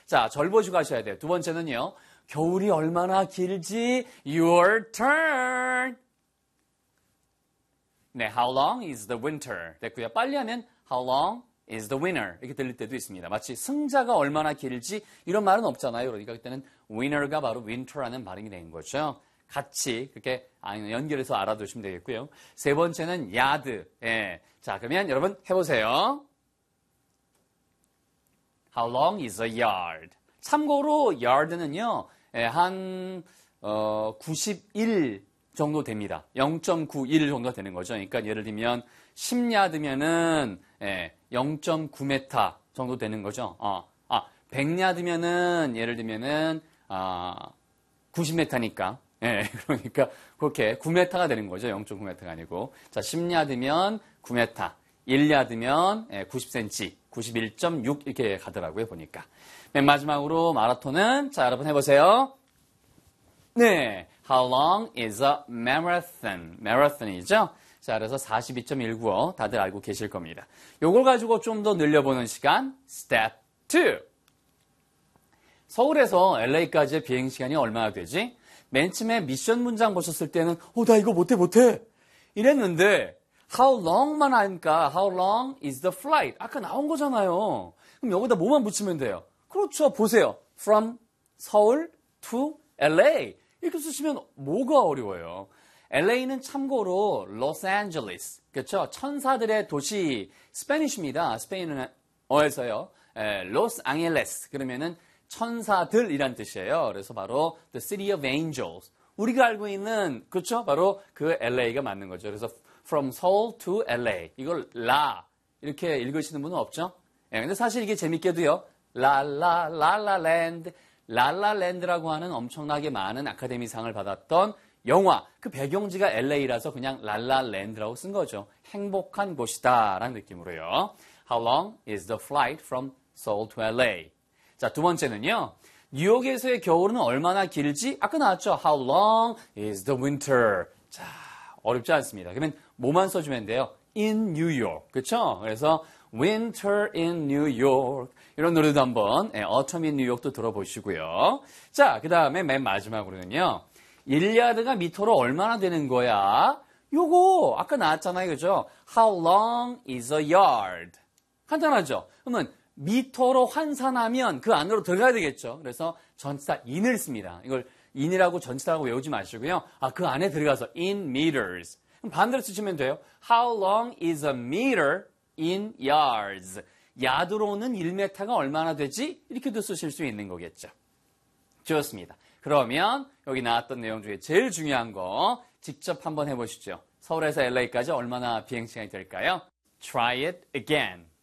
자, 절 보시고 하셔야 돼요. 두 번째는요. 겨울이 얼마나 길지? Your turn. 네, how long is the winter? 됐고요. 빨리 하면 how long is the winter? 이렇게 들릴 때도 있습니다. 마치 승자가 얼마나 길지? 이런 말은 없잖아요. 그러니까 그때는 winner가 바로 winter라는 발음이 되는 거죠. 같이 그렇게 연결해서 알아두시면 되겠고요. 세 번째는 yard. 예. 자, 그러면 여러분 해보세요. How long is a yard? 참고로 yard는요. 예, 한 91 정도 됩니다. 0.91 정도 되는 거죠. 그러니까 예를 들면 10야드면은 0.9m 정도 되는 거죠. 100야드면은 예를 들면은 90m니까. 예, 그러니까 그렇게 9m가 되는 거죠. 0.9m가 아니고. 자, 10야드면 9m, 1야드면 90cm, 91.6 이렇게 가더라고요, 보니까. 맨 마지막으로 마라톤은 자, 여러분 해보세요. 네, how long is a marathon? marathon이죠. 자, 그래서 42.195 다들 알고 계실 겁니다. 요걸 가지고 좀 더 늘려보는 시간, step 2. 서울에서 LA까지의 비행시간이 얼마나 되지? 맨 처음에 미션 문장 보셨을 때는 나 이거 못해 이랬는데 how long만 하니까 how long is the flight? 아까 나온 거잖아요. 그럼 여기다 뭐만 붙이면 돼요? 그렇죠. 보세요. from 서울 to LA 이렇게 쓰시면 뭐가 어려워요? LA는 참고로 로스앤젤레스, 그렇죠? 천사들의 도시 스페니쉬입니다. 스페인어에서요. 로스앙헬레스 그러면은 천사들이란 뜻이에요. 그래서 바로 the city of angels. 우리가 알고 있는 그렇죠? 바로 그 LA가 맞는 거죠. 그래서 from Seoul to LA 이걸 라 이렇게 읽으시는 분은 없죠? 근데 사실 이게 재밌게도요. 라라라라랜드 라라랜드라고 하는 엄청나게 많은 아카데미상을 받았던 영화, 그 배경지가 LA라서 그냥 랄라랜드라고 쓴 거죠. 행복한 곳이다 라는 느낌으로요. How long is the flight from Seoul to LA? 자, 두 번째는요. 뉴욕에서의 겨울은 얼마나 길지? 아까 나왔죠. How long is the winter? 자, 어렵지 않습니다. 그러면 뭐만 써주면 돼요? In New York. 그렇죠? 그래서 Winter in New York. 이런 노래도 한번 Autumn in New York도 들어보시고요. 자, 그 다음에 맨 마지막으로는요. 1야드가 미터로 얼마나 되는 거야? 요거 아까 나왔잖아요. 그죠? How long is a yard? 간단하죠? 그러면 미터로 환산하면 그 안으로 들어가야 되겠죠. 그래서 전치사 in을 씁니다. 이걸 in이라고 전치사라고 외우지 마시고요. 그 안에 들어가서 in meters. 그럼 반대로 쓰시면 돼요. How long is a meter in yards? 야드로는 1m가 얼마나 되지? 이렇게도 쓰실 수 있는 거겠죠. 좋습니다. 그러면 여기 나왔던 내용 중에 제일 중요한 거 직접 한번 해보시죠. 서울에서 LA까지 얼마나 비행시간이 될까요? Try it again.